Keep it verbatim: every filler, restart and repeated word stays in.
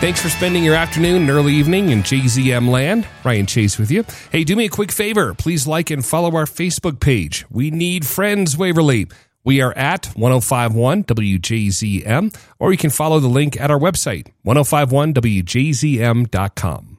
Thanks for spending your afternoon and early evening in J Z M land. Ryan Chase with you. Hey, do me a quick favor. Please like and follow our Facebook page. We need friends, Waverly. We are at ten fifty-one W J Z M, or you can follow the link at our website, ten fifty-one W J Z M dot com.